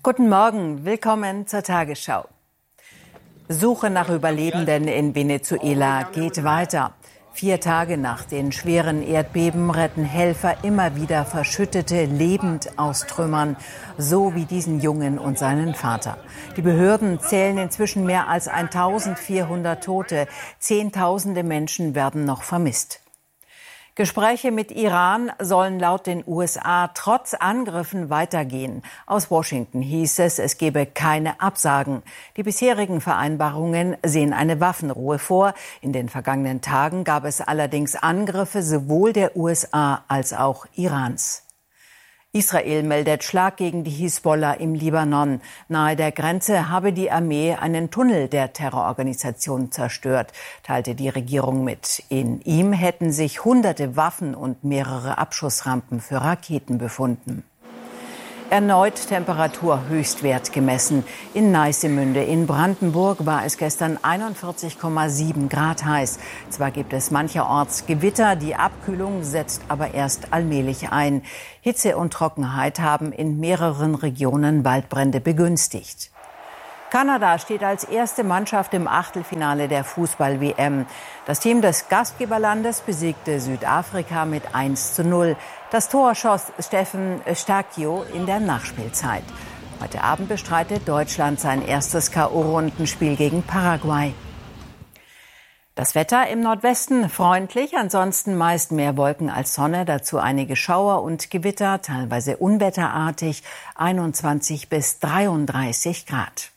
Guten Morgen, willkommen zur Tagesschau. Suche nach Überlebenden in Venezuela geht weiter. 4 Tage nach den schweren Erdbeben retten Helfer immer wieder Verschüttete lebend aus Trümmern, so wie diesen Jungen und seinen Vater. Die Behörden zählen inzwischen mehr als 1400 Tote. Zehntausende Menschen werden noch vermisst. Gespräche mit Iran sollen laut den USA trotz Angriffen weitergehen. Aus Washington hieß es, es gebe keine Absagen. Die bisherigen Vereinbarungen sehen eine Waffenruhe vor. In den vergangenen Tagen gab es allerdings Angriffe sowohl der USA als auch Irans. Israel meldet Schlag gegen die Hisbollah im Libanon. Nahe der Grenze habe die Armee einen Tunnel der Terrororganisation zerstört, teilte die Regierung mit. In ihm hätten sich hunderte Waffen und mehrere Abschussrampen für Raketen befunden. Erneut Temperaturhöchstwert gemessen. In Neissemünde in Brandenburg war es gestern 41,7 Grad heiß. Zwar gibt es mancherorts Gewitter, die Abkühlung setzt aber erst allmählich ein. Hitze und Trockenheit haben in mehreren Regionen Waldbrände begünstigt. Kanada steht als erste Mannschaft im Achtelfinale der Fußball-WM. Das Team des Gastgeberlandes besiegte Südafrika mit 1:0. Das Tor schoss Steffen Stakio in der Nachspielzeit. Heute Abend bestreitet Deutschland sein erstes K.O.-Rundenspiel gegen Paraguay. Das Wetter im Nordwesten freundlich, ansonsten meist mehr Wolken als Sonne, dazu einige Schauer und Gewitter, teilweise unwetterartig, 21 bis 33 Grad.